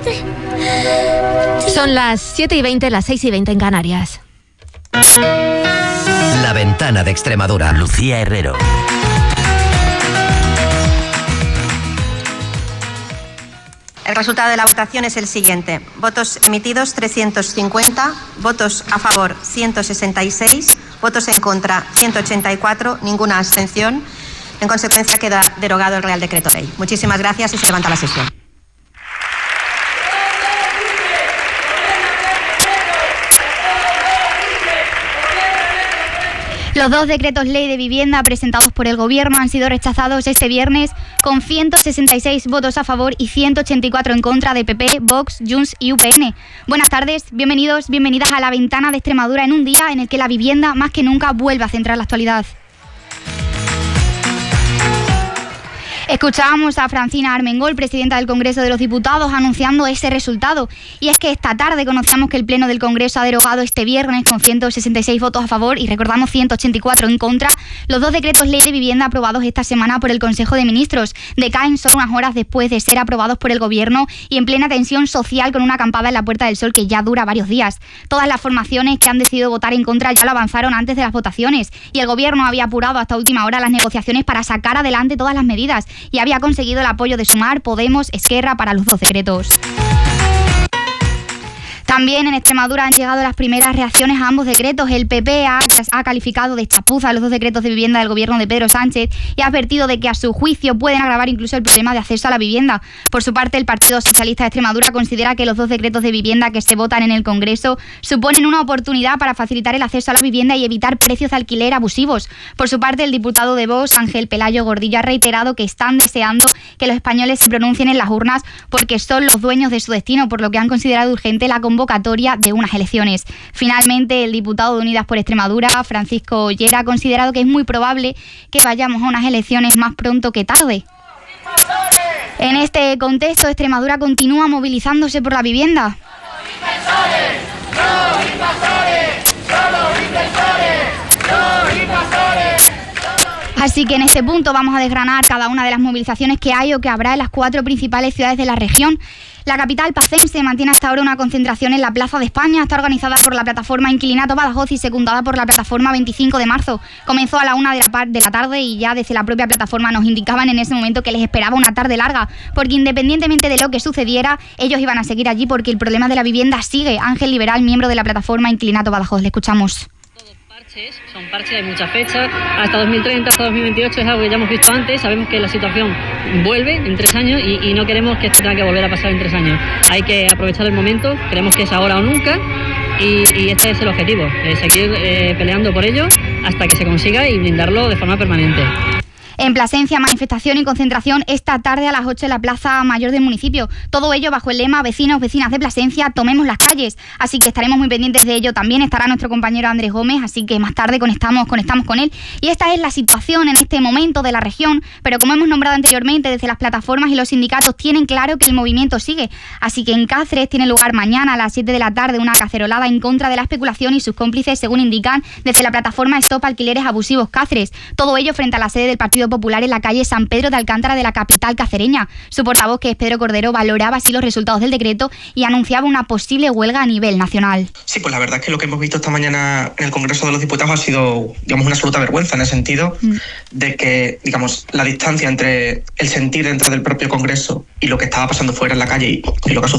Son las 7:20, las 6:20 en Canarias. La Ventana de Extremadura. Lucía Herrero. El resultado de la votación es el siguiente. Votos emitidos 350, votos a favor 166, votos en contra 184, ninguna abstención. En consecuencia queda derogado el Real Decreto Ley. Muchísimas gracias y se levanta la sesión. Los dos decretos ley de vivienda presentados por el Gobierno han sido rechazados este viernes con 166 votos a favor y 184 en contra de PP, Vox, Junts y UPN. Buenas tardes, bienvenidos, bienvenidas a La Ventana de Extremadura en un día en el que la vivienda más que nunca vuelve a centrar la actualidad. Escuchábamos a Francina Armengol, presidenta del Congreso de los Diputados, anunciando ese resultado. Y es que esta tarde conocíamos que el Pleno del Congreso ha derogado este viernes con 166 votos a favor y recordamos 184 en contra los dos decretos ley de vivienda aprobados esta semana por el Consejo de Ministros. Decaen solo unas horas después de ser aprobados por el Gobierno y en plena tensión social con una acampada en la Puerta del Sol que ya dura varios días. Todas las formaciones que han decidido votar en contra ya lo avanzaron antes de las votaciones y el Gobierno había apurado hasta última hora las negociaciones para sacar adelante todas las medidas y había conseguido el apoyo de Sumar, Podemos, Esquerra para los dos decretos. También en Extremadura han llegado las primeras reacciones a ambos decretos. El PP ha calificado de chapuza los dos decretos de vivienda del Gobierno de Pedro Sánchez y ha advertido de que a su juicio pueden agravar incluso el problema de acceso a la vivienda. Por su parte, el Partido Socialista de Extremadura considera que los dos decretos de vivienda que se votan en el Congreso suponen una oportunidad para facilitar el acceso a la vivienda y evitar precios de alquiler abusivos. Por su parte, el diputado de Vox, Ángel Pelayo Gordillo, ha reiterado que están deseando que los españoles se pronuncien en las urnas porque son los dueños de su destino, por lo que han considerado urgente la convocatoria de unas elecciones. Finalmente, el diputado de Unidas por Extremadura, Francisco Ollera, ha considerado que es muy probable que vayamos a unas elecciones más pronto que tarde. En este contexto, Extremadura continúa movilizándose por la vivienda. Así que en este punto vamos a desgranar cada una de las movilizaciones que hay o que habrá en las 4 principales ciudades de la región. La capital pacense mantiene hasta ahora una concentración en la Plaza de España. Está organizada por la plataforma Inquilinato Badajoz y secundada por la plataforma 25 de marzo. Comenzó a la 1 de la tarde y ya desde la propia plataforma nos indicaban en ese momento que les esperaba una tarde larga, porque independientemente de lo que sucediera, ellos iban a seguir allí porque el problema de la vivienda sigue. Ángel Liberal, miembro de la plataforma Inquilinato Badajoz, le escuchamos. Son parches, hay muchas fechas, hasta 2030, hasta 2028 es algo que ya hemos visto antes, sabemos que la situación vuelve en 3 años y no queremos que esto tenga que volver a pasar en 3 años. Hay que aprovechar el momento, creemos que es ahora o nunca y este es el objetivo, seguir peleando por ello hasta que se consiga y blindarlo de forma permanente. En Plasencia, manifestación y concentración esta tarde a las 8 en la Plaza Mayor del municipio. Todo ello bajo el lema vecinos, vecinas de Plasencia, tomemos las calles. Así que estaremos muy pendientes de ello. También estará nuestro compañero Andrés Gómez, así que más tarde conectamos con él. Y esta es la situación en este momento de la región, pero como hemos nombrado anteriormente, desde las plataformas y los sindicatos tienen claro que el movimiento sigue. Así que en Cáceres tiene lugar mañana a las 7 de la tarde una cacerolada en contra de la especulación y sus cómplices, según indican desde la plataforma Stop Alquileres Abusivos Cáceres. Todo ello frente a la sede del Partido Popular en la calle San Pedro de Alcántara de la capital cacereña. Su portavoz, que es Pedro Cordero, valoraba así los resultados del decreto y anunciaba una posible huelga a nivel nacional. Sí, pues la verdad es que lo que hemos visto esta mañana en el Congreso de los Diputados ha sido, digamos, una absoluta vergüenza en el sentido de que, digamos, la distancia entre el sentir dentro del propio Congreso y lo que estaba pasando fuera en la calle y lo que ha sucedido